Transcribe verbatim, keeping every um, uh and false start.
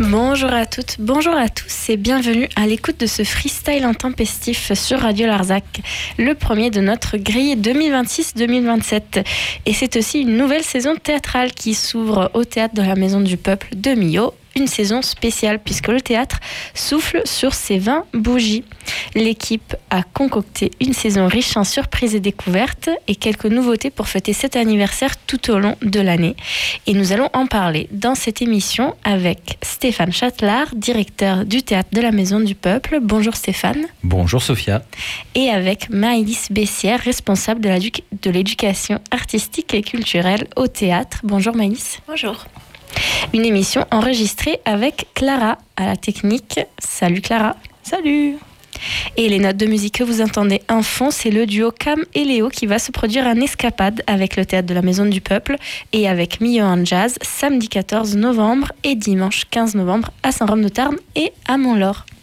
Bonjour à toutes, bonjour à tous et bienvenue à l'écoute de ce freestyle intempestif sur Radio Larzac, le premier de notre grille deux mille vingt-six deux mille vingt-sept. Et c'est aussi une nouvelle saison théâtrale qui s'ouvre au théâtre de la Maison du Peuple de Millau. Une saison spéciale puisque le théâtre souffle sur ses vingt bougies. L'équipe a concocté une saison riche en surprises et découvertes et quelques nouveautés pour fêter cet anniversaire tout au long de l'année. Et nous allons en parler dans cette émission avec Stéphane Châtelard, directeur du théâtre de la Maison du Peuple. Bonjour Stéphane. Bonjour Sophia. Et avec Maëlys Bessière, responsable de, la, de l'éducation artistique et culturelle au théâtre. Bonjour Maëlys. Bonjour. Une émission enregistrée avec Clara à la technique. Salut Clara. Salut. Et les notes de musique que vous entendez en fond, c'est le duo Cam et Léo qui va se produire en escapade avec le théâtre de la Maison du Peuple et avec Millau en Jazz samedi quatorze novembre et dimanche quinze novembre à Saint-Rome-de-Tarn et à Mont-Laur.